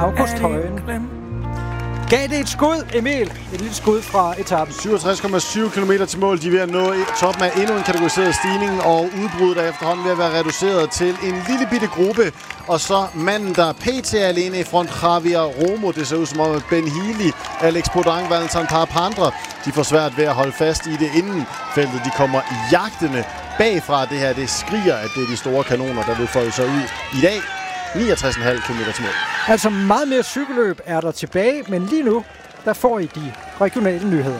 August Højen. Gav det et skud, Emil? Et lille skud fra etappen. 67,7 km til mål. De er ved at nå toppen af endnu en kategoriseret stigning, og udbruddet er efterhånden ved at være reduceret til en lille bitte gruppe. Og så manden, der pt. Er alene i front, Javier Romo. Det ser ud som om Ben Healy, Alex Podang, Valentin Parapandra, de får svært ved at holde fast i det inden feltet. De kommer jagtende bagfra. Det her, det skriger, at det er de store kanoner, der vil folde sig ud i dag. 69,5 km til mål. Altså meget mere cykelløb er der tilbage, men lige nu, der får I de regionale nyheder.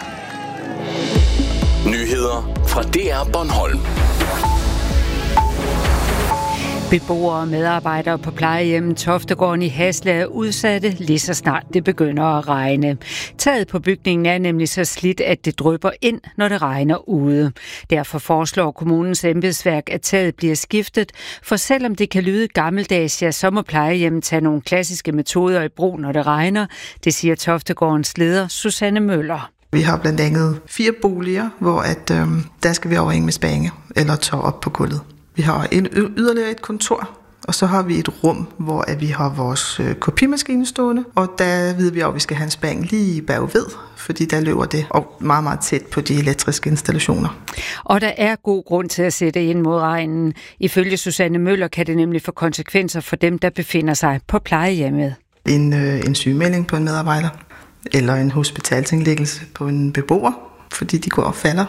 Nyheder fra DR Bornholm. Beboere og medarbejdere på plejehjemmet Toftegården i Hasle er udsatte lige så snart det begynder at regne. Taget på bygningen er nemlig så slidt, at det drypper ind, når det regner ude. Derfor foreslår kommunens embedsværk, at taget bliver skiftet, for selvom det kan lyde gammeldags, ja, så må plejehjemmet tage nogle klassiske metoder i brug, når det regner. Det siger Toftegårdens leder, Susanne Møller. Vi har blandt andet 4 boliger, hvor der skal vi overhænge med spange eller tørre op på gulvet. Vi har yderligere et kontor, og så har vi et rum, hvor vi har vores kopimaskine stående, og der ved vi også, at vi skal have en spang lige bagved, fordi der løber det og meget, meget tæt på de elektriske installationer. Og der er god grund til at sætte ind mod regnen. Ifølge Susanne Møller kan det nemlig få konsekvenser for dem, der befinder sig på plejehjemmet. En sygemelding på en medarbejder, eller en hospitalsindlæggelse på en beboer, fordi de går og falder.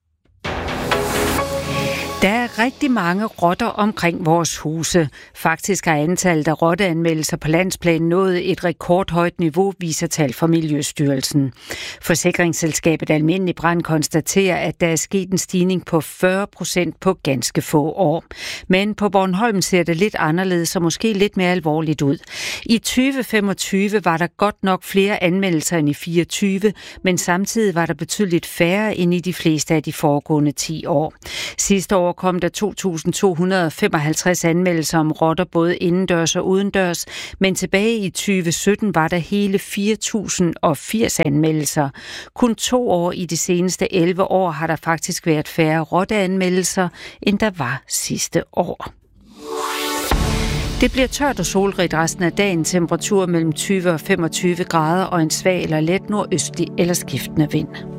Der er rigtig mange rotter omkring vores huse. Faktisk har antallet af rotteanmeldelser på landsplan nået et rekordhøjt niveau, viser tal fra Miljøstyrelsen. Forsikringsselskabet Almindelig Brand konstaterer, at der er sket en stigning på 40% på ganske få år. Men på Bornholm ser det lidt anderledes og måske lidt mere alvorligt ud. I 2025 var der godt nok flere anmeldelser end i 24, men samtidig var der betydeligt færre end i de fleste af de foregående 10 år. Sidste år kom der 2.255 anmeldelser om rotter, både indendørs og udendørs, men tilbage i 2017 var der hele 4.080 anmeldelser. Kun 2 år i de seneste 11 år har der faktisk været færre rotteanmeldelser, end der var sidste år. Det bliver tørt og solrigt resten af dagen. Temperatur mellem 20 og 25 grader og en svag eller let nordøstlig eller skiftende vind.